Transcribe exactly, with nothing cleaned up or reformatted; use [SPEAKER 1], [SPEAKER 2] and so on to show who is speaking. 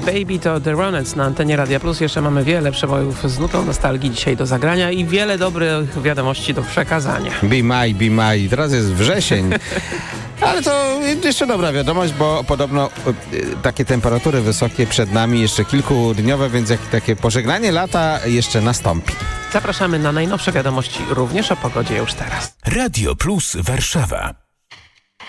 [SPEAKER 1] Baby to The Ronettes na antenie Radia Plus. Jeszcze mamy wiele przebojów z nutą nostalgii dzisiaj do zagrania i wiele dobrych wiadomości do przekazania.
[SPEAKER 2] Be my, be my. Teraz jest wrzesień. Ale to jeszcze dobra wiadomość, bo podobno y, takie temperatury wysokie przed nami, jeszcze kilkudniowe, więc jak, takie pożegnanie lata jeszcze nastąpi.
[SPEAKER 1] Zapraszamy na najnowsze wiadomości również o pogodzie już teraz.
[SPEAKER 3] Radio Plus Warszawa.